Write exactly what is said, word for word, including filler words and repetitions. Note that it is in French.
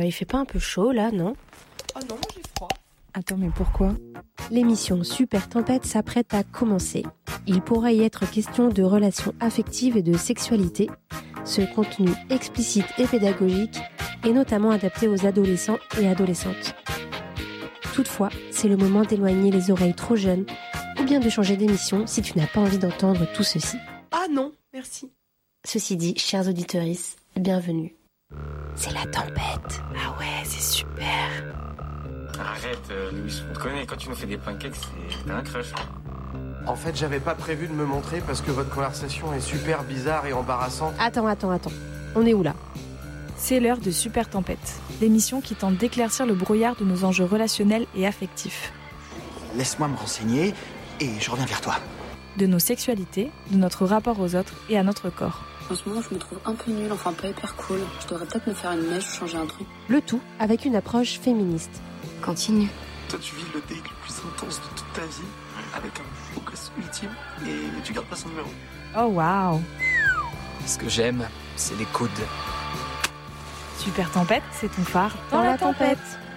il fait pas un peu chaud là, non ? Oh non, j'ai froid. Attends, mais pourquoi ? L'émission Super Tempête s'apprête à commencer. Il pourra y être question de relations affectives et de sexualité. Ce contenu explicite et pédagogique est notamment adapté aux adolescents et adolescentes. Toutefois, c'est le moment d'éloigner les oreilles trop jeunes ou bien de changer d'émission si tu n'as pas envie d'entendre tout ceci. Ah non, merci. Ceci dit, chers auditeurs, bienvenue. C'est la tempête. Ah ouais, c'est super. Arrête, euh, Louis, on te connaît. Quand tu nous fais des pancakes, c'est un crush. En fait, j'avais pas prévu de me montrer parce que votre conversation est super bizarre et embarrassante. Attends, attends, attends. On est où là ? C'est l'heure de Super Tempête, l'émission qui tente d'éclaircir le brouillard de nos enjeux relationnels et affectifs. Laisse-moi me renseigner et je reviens vers toi. De nos sexualités, de notre rapport aux autres et à notre corps. En ce moment, je me trouve un peu nulle, enfin pas hyper cool. Je devrais peut-être me faire une mèche ou changer un truc. Le tout avec une approche féministe. Continue. Toi, tu vis le date le plus intense de toute ta vie, avec un beau gosse ultime, et tu gardes pas son numéro. Oh waouh. Ce que j'aime, c'est les coudes. Super Tempête, c'est ton phare dans, dans la tempête. tempête.